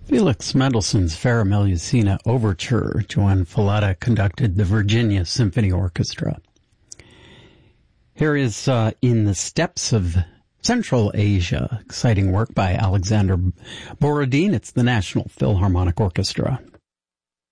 Felix Mendelssohn's Fara Melusina Overture. Joan Falletta conducted the Virginia Symphony Orchestra. Here is In the Steppes of Central Asia, exciting work by Alexander Borodin. It's the National Philharmonic Orchestra.